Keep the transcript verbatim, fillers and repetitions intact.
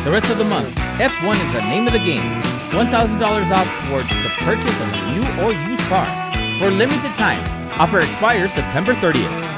The rest of the month, F one is the name of the game. one thousand dollars off towards the purchase of a new or used car. For limited time, offer expires September thirtieth.